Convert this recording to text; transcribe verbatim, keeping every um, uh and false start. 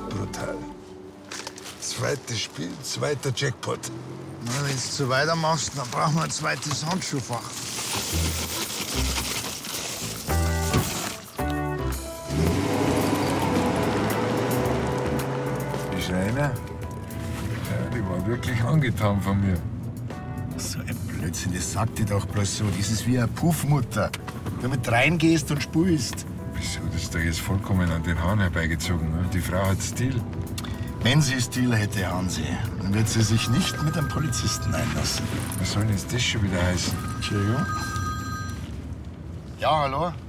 brutal. Zweites Spiel, zweiter Jackpot. Na, wenn du so weitermachst, dann brauchen wir ein zweites Handschuhfach. Die Scheiner, ja, die war wirklich angetan von mir. So ein Blödsinn, das sagt die doch bloß so. Das ist wie eine Puffmutter. Du mit reingehst und spulst. Wieso? Das ist doch jetzt vollkommen an den Haaren herbeigezogen. Ne? Die Frau hat Stil. Wenn sie Stil hätte, Hansi, dann wird sie sich nicht mit einem Polizisten einlassen. Was soll denn jetzt das schon wieder heißen? Entschuldigung. Ja, hallo?